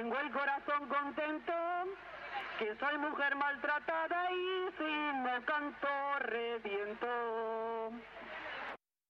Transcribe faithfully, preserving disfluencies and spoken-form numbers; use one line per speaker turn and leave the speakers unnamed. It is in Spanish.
Tengo el corazón contento, que soy mujer maltratada y si no canto reviento.